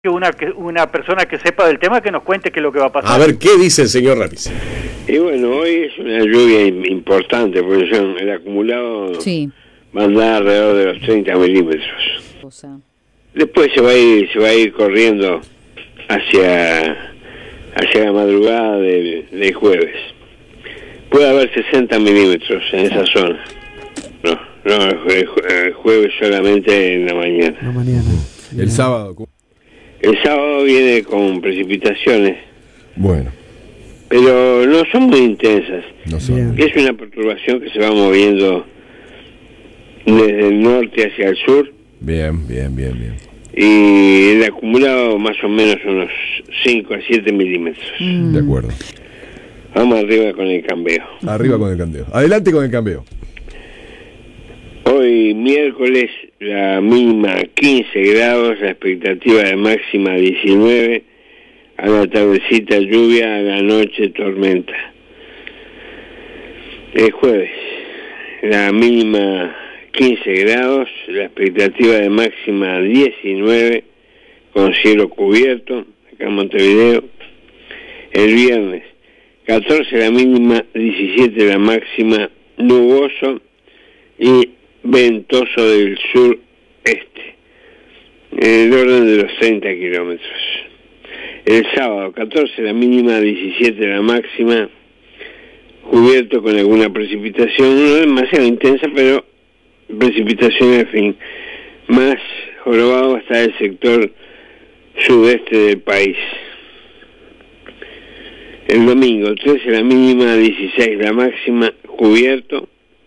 una persona que sepa del tema que nos cuente qué es lo que va a pasar. A ver, ¿qué dice el señor Ramis? Y bueno, hoy es una lluvia importante, porque el acumulado va a andar alrededor de los 30 milímetros. Después se va a ir corriendo hacia la madrugada del jueves. Puede haber 60 milímetros en esa zona. No, el jueves solamente en la mañana. El sábado. El sábado viene con precipitaciones. Bueno. Pero no son muy intensas. No son. Es una perturbación que se va moviendo desde el norte hacia el sur. Bien. Y el acumulado más o menos unos 5 a 7 milímetros. De acuerdo. Vamos arriba con el cambio. Arriba con el cambio. Adelante con el cambio. Hoy miércoles la mínima 15 grados, la expectativa de máxima 19, a la tardecita lluvia, a la noche tormenta. El jueves la mínima 15 grados, la expectativa de máxima 19, con cielo cubierto, acá en Montevideo. El viernes 14 la mínima, 17 la máxima, nuboso y ventoso del sureste, en el orden de los 30 kilómetros. El sábado 14 la mínima, 17 la máxima, cubierto con alguna precipitación, no demasiado intensa, pero precipitación al fin. Más jorobado está el sector sudeste del país. El domingo 13 la mínima, 16 la máxima, cubierto.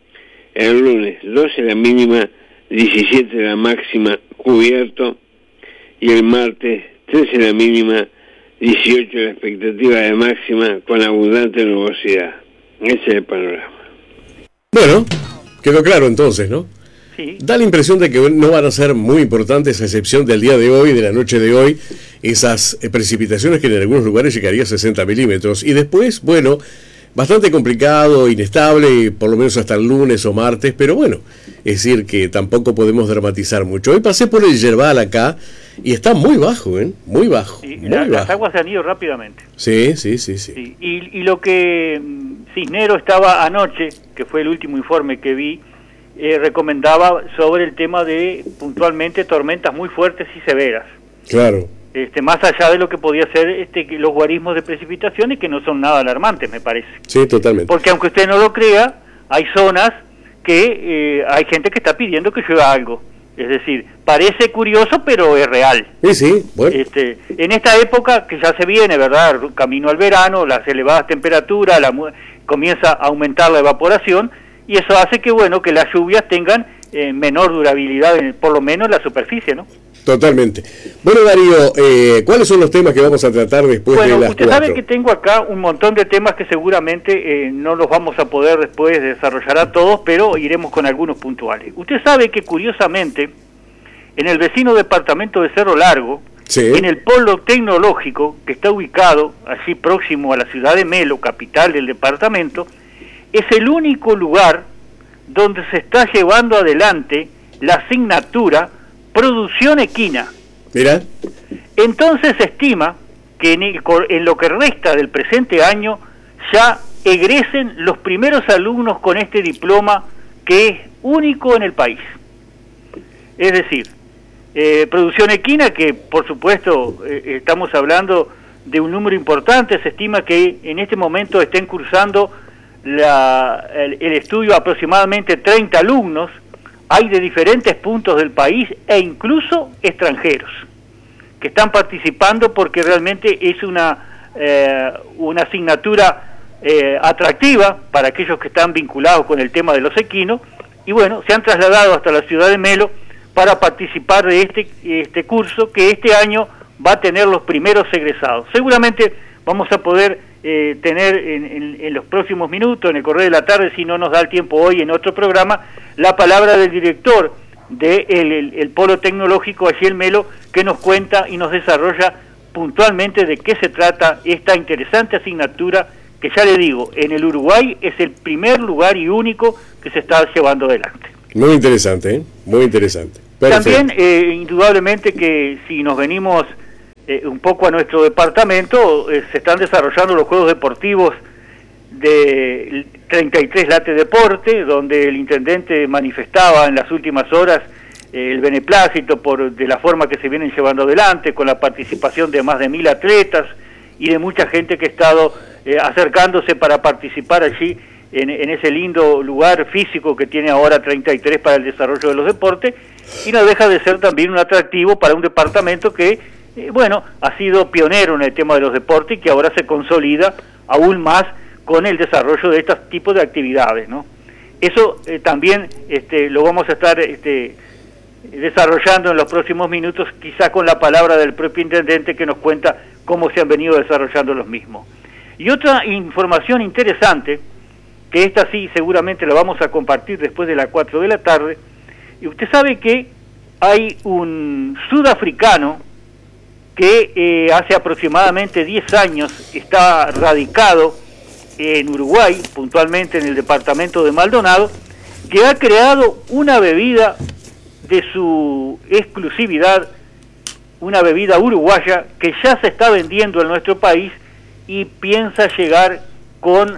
El lunes 12 la mínima, 17 la máxima, cubierto. Y el martes 13 la mínima, 18 la expectativa de máxima, con abundante nubosidad. Ese es el panorama. Bueno, quedó claro entonces, ¿no? Sí. Da la impresión de que no van a ser muy importantes, a excepción del día de hoy, de la noche de hoy, esas precipitaciones que en algunos lugares llegaría a 60 milímetros. Y después, bueno, bastante complicado, inestable, por lo menos hasta el lunes o martes, pero bueno, es decir que tampoco podemos dramatizar mucho. Hoy pasé por el Yerbal acá y está muy bajo, muy bajo. Sí, muy las bajo. aguas se han ido rápidamente. Sí. Y lo que Cisnero estaba anoche, que fue el último informe que vi, recomendaba sobre el tema de puntualmente tormentas muy fuertes y severas. Claro. Más allá de lo que podía ser los guarismos de precipitaciones, que no son nada alarmantes, me parece. Sí, totalmente. Porque aunque usted no lo crea, hay zonas que hay gente que está pidiendo que llueva algo. Es decir, parece curioso, pero es real. Sí, bueno. En esta época que ya se viene, ¿verdad? Camino al verano, las elevadas temperaturas, comienza a aumentar la evaporación, y eso hace que, bueno, que las lluvias tengan menor durabilidad, por lo menos en la superficie, ¿no? Totalmente. Bueno, Darío, ¿cuáles son los temas que vamos a tratar después de las 4? Usted sabe que tengo acá un montón de temas que seguramente no los vamos a poder después desarrollar a todos, pero iremos con algunos puntuales. Usted sabe que, curiosamente, en el vecino departamento de Cerro Largo, en el polo tecnológico, que está ubicado allí próximo a la ciudad de Melo, capital del departamento, es el único lugar donde se está llevando adelante la asignatura producción equina. Mira. Entonces se estima que en lo que resta del presente año ya egresen los primeros alumnos con este diploma, que es único en el país. Es decir, producción equina, que por supuesto estamos hablando de un número importante. Se estima que en este momento estén cursando el estudio aproximadamente 30 alumnos. Hay de diferentes puntos del país e incluso extranjeros que están participando, porque realmente es una asignatura atractiva para aquellos que están vinculados con el tema de los equinos, y bueno, se han trasladado hasta la ciudad de Melo para participar de este curso, que este año va a tener los primeros egresados. Seguramente vamos a poder tener en los próximos minutos, en el correr de la tarde, si no nos da el tiempo hoy en otro programa, la palabra del director del Polo Tecnológico allí en Melo, que nos cuenta y nos desarrolla puntualmente de qué se trata esta interesante asignatura, que ya le digo, en el Uruguay es el primer lugar y único que se está llevando adelante. Muy interesante, muy interesante. Perfecto. También, indudablemente que si nos venimos un poco a nuestro departamento, se están desarrollando los Juegos Deportivos de 33 Late Deporte, donde el intendente manifestaba en las últimas horas el beneplácito de la forma que se vienen llevando adelante, con la participación de más de 1000 atletas y de mucha gente que ha estado acercándose para participar allí en ese lindo lugar físico que tiene ahora 33 para el desarrollo de los deportes, y no deja de ser también un atractivo para un departamento que, ha sido pionero en el tema de los deportes y que ahora se consolida aún más con el desarrollo de estos tipos de actividades, ¿no? Eso también lo vamos a estar desarrollando en los próximos minutos, quizá con la palabra del propio intendente que nos cuenta cómo se han venido desarrollando los mismos. Y otra información interesante, que esta sí seguramente la vamos a compartir después de las 4 de la tarde, y usted sabe que hay un sudafricano que hace aproximadamente 10 años está radicado en Uruguay, puntualmente en el departamento de Maldonado, que ha creado una bebida de su exclusividad, una bebida uruguaya que ya se está vendiendo en nuestro país y piensa llegar con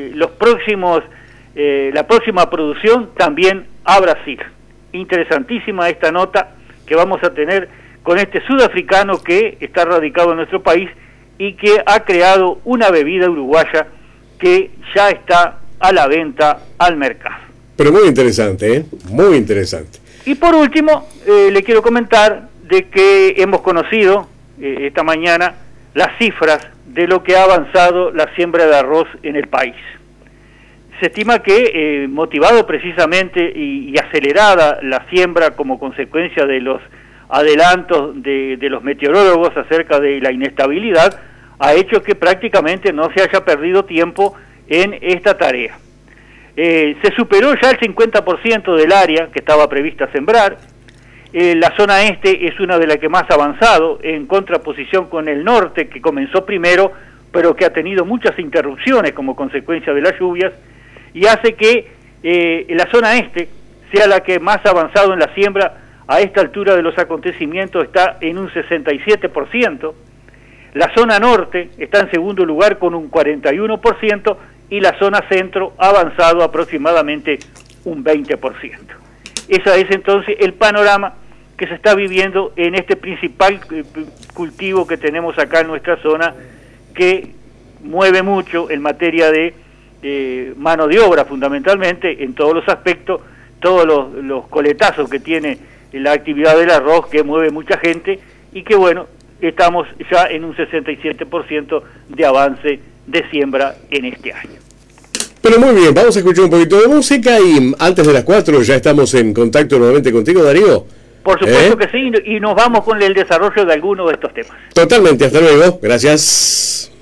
la próxima producción también a Brasil. Interesantísima esta nota que vamos a tener con este sudafricano que está radicado en nuestro país y que ha creado una bebida uruguaya que ya está a la venta al mercado. Pero muy interesante, ¿eh? Muy interesante. Y por último, le quiero comentar de que hemos conocido esta mañana las cifras de lo que ha avanzado la siembra de arroz en el país. Se estima que, motivado precisamente y acelerada la siembra como consecuencia de los adelantos de los meteorólogos acerca de la inestabilidad, ha hecho que prácticamente no se haya perdido tiempo en esta tarea. Se superó ya el 50% del área que estaba prevista sembrar. La zona este es una de las que más ha avanzado, en contraposición con el norte, que comenzó primero, pero que ha tenido muchas interrupciones como consecuencia de las lluvias, y hace que la zona este sea la que más ha avanzado en la siembra. A esta altura de los acontecimientos está en un 67%, la zona norte está en segundo lugar con un 41%, y la zona centro ha avanzado aproximadamente un 20%. Ese es entonces el panorama que se está viviendo en este principal cultivo que tenemos acá en nuestra zona, que mueve mucho en materia de mano de obra, fundamentalmente en todos los aspectos, todos los coletazos que tiene la actividad del arroz, que mueve mucha gente, y que estamos ya en un 67% de avance de siembra en este año. Pero muy bien, vamos a escuchar un poquito de música y antes de las 4 ya estamos en contacto nuevamente contigo, Darío. Por supuesto que sí, y nos vamos con el desarrollo de algunos de estos temas. Totalmente, hasta luego, gracias.